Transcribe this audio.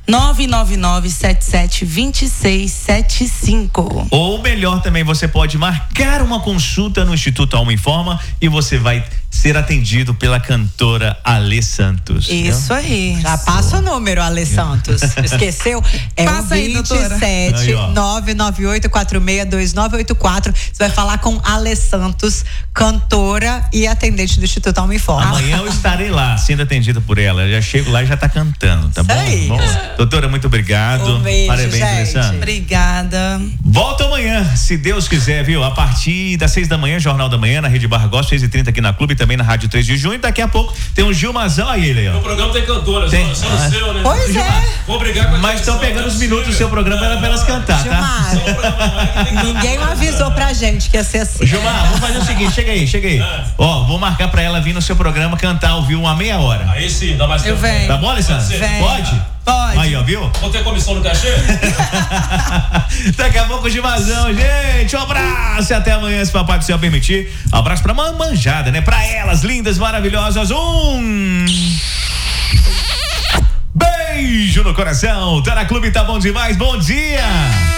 999-77-2675. Ou melhor também, você pode marcar uma consulta no Instituto Alma Informa e você vai ser atendido pela cantora Alê Santos. Isso aí. Já passa o número, Alê Santos. Esqueceu? É Passa o aí, doutora. 27 998462984. Você vai falar com Alê Santos, cantora e atendente do Instituto Alma Informa. Amanhã eu estarei lá, sendo atendido por ela. Eu já chego lá e já tá cantando, tá bom? Aí. Bom? Doutora, muito obrigado. Um beijo, parabéns, Alê gente. Santos. Obrigada. Volta amanhã, se Deus quiser, viu? A partir das 6 da manhã, Jornal da Manhã, na Rede Barra Gospel, 6h30 aqui na Clube, também na Rádio 3 de Junho. Daqui a pouco tem um Gilmazão aí, ó. O programa tem cantora, tem. só no seu, né? Pois é. Vou brigar com a Mas estão pegando os minutos do seu programa para elas cantar, tá? Gilmar, ninguém avisou pra gente que ia ser assim. Gilmar, vamos fazer o seguinte, chega aí. Ó, vou marcar pra ela vir no seu programa cantar ao vivo uma meia hora. Aí sim, dá mais tempo. Eu venho. Tá bom, Alessandro? Vem. Pode? Pode. Aí, ó, viu? Vou ter comissão no cachê? Daqui a pouco, Gilmazão, gente. Um abraço e até amanhã, se papai do céu permitir. Um abraço pra manjada, né? Pra elas, lindas, maravilhosas. Beijo no coração. Tá na Clube, tá bom demais. Bom dia.